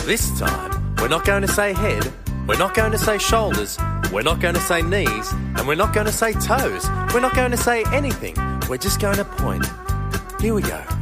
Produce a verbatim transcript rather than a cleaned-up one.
This time, we're not going to say head, we're not going to say shoulders, we're not going to say knees, and we're not going to say toes. We're not going to say anything. We're just going to point. Here we go.